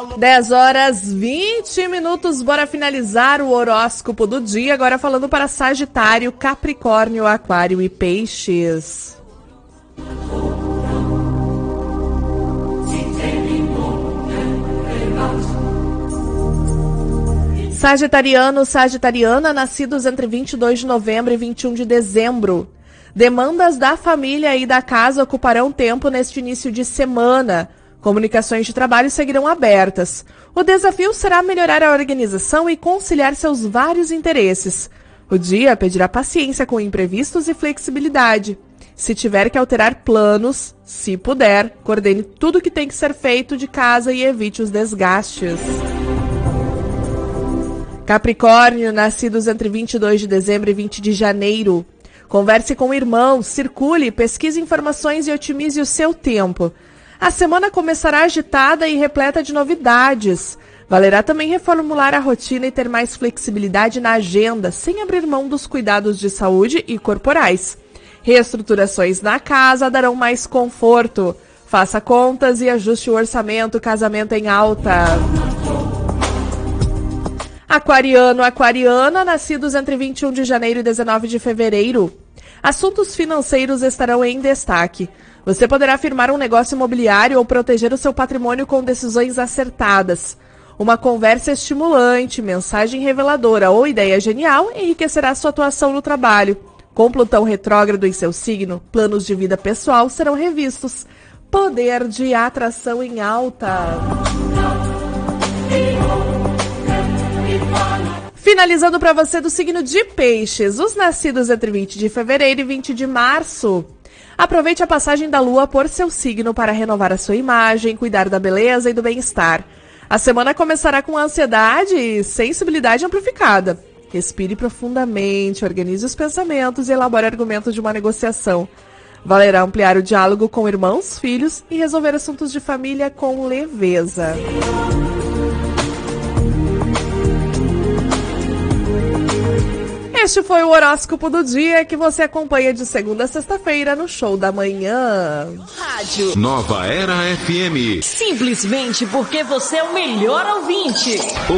10h20, bora finalizar o horóscopo do dia, agora falando para Sagitário, Capricórnio, Aquário e Peixes. Sagitariano, Sagitariana, nascidos entre 22 de novembro e 21 de dezembro. Demandas da família e da casa ocuparão tempo neste início de semana. Comunicações de trabalho seguirão abertas. O desafio será melhorar a organização e conciliar seus vários interesses. O dia pedirá paciência com imprevistos e flexibilidade. Se tiver que alterar planos, se puder, coordene tudo que tem que ser feito de casa e evite os desgastes. Capricórnio, nascidos entre 22 de dezembro e 20 de janeiro. Converse com irmãos, circule, pesquise informações e otimize o seu tempo. A semana começará agitada e repleta de novidades. Valerá também reformular a rotina e ter mais flexibilidade na agenda, sem abrir mão dos cuidados de saúde e corporais. Reestruturações na casa darão mais conforto. Faça contas e ajuste o orçamento, casamento em alta. Aquariano, Aquariana, nascidos entre 21 de janeiro e 19 de fevereiro. Assuntos financeiros estarão em destaque. Você poderá firmar um negócio imobiliário ou proteger o seu patrimônio com decisões acertadas. Uma conversa estimulante, mensagem reveladora ou ideia genial enriquecerá sua atuação no trabalho. Com Plutão retrógrado em seu signo, planos de vida pessoal serão revistos. Poder de atração em alta. Finalizando para você do signo de Peixes, os nascidos entre 20 de fevereiro e 20 de março. Aproveite a passagem da lua por seu signo para renovar a sua imagem, cuidar da beleza e do bem-estar. A semana começará com ansiedade e sensibilidade amplificada. Respire profundamente, organize os pensamentos e elabore argumentos de uma negociação. Valerá ampliar o diálogo com irmãos, filhos e resolver assuntos de família com leveza. Este foi o horóscopo do dia que você acompanha de segunda a sexta-feira no Show da Manhã. Rádio Nova Era FM. Simplesmente porque você é o melhor ouvinte.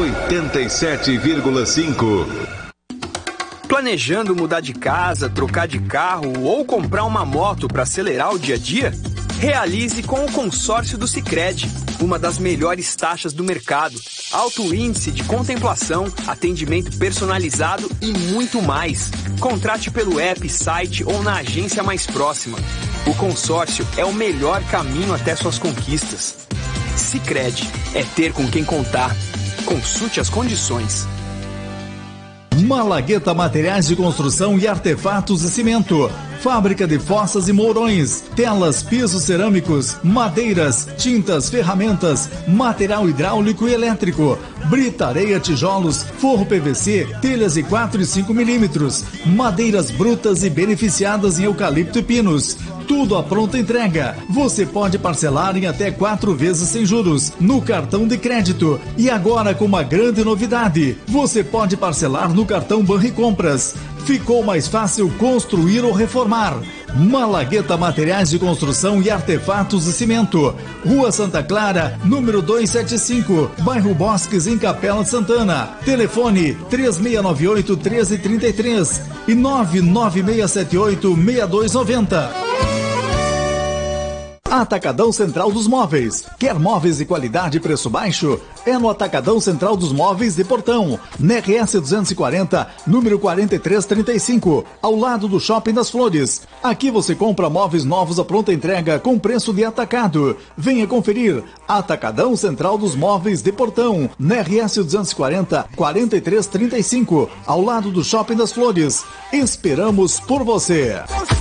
87,5. Planejando mudar de casa, trocar de carro ou comprar uma moto para acelerar o dia a dia? Realize com o consórcio do Sicredi, uma das melhores taxas do mercado, alto índice de contemplação, atendimento personalizado e muito mais. Contrate pelo app, site ou na agência mais próxima. O consórcio é o melhor caminho até suas conquistas. Sicredi, é ter com quem contar. Consulte as condições. Malagueta Materiais de Construção e Artefatos e Cimento. Fábrica de fossas e mourões, telas, pisos cerâmicos, madeiras, tintas, ferramentas, material hidráulico e elétrico, brita, areia, tijolos, forro PVC, telhas de 4 e 5 milímetros, madeiras brutas e beneficiadas em eucalipto e pinos. Tudo à pronta entrega. Você pode parcelar em até 4 vezes sem juros no cartão de crédito. E agora com uma grande novidade, você pode parcelar no cartão Banricompras. Ficou mais fácil construir ou reformar. Malagueta Materiais de Construção e Artefatos e Cimento. Rua Santa Clara, número 275, bairro Bosques, em Capela de Santana. Telefone 3698-1333 e 99678-6290. Atacadão Central dos Móveis. Quer móveis de qualidade e preço baixo? É no Atacadão Central dos Móveis de Portão, na RS 240, número 4335, ao lado do Shopping das Flores. Aqui você compra móveis novos à pronta entrega com preço de atacado. Venha conferir. Atacadão Central dos Móveis de Portão, na RS 240, 4335, ao lado do Shopping das Flores. Esperamos por você.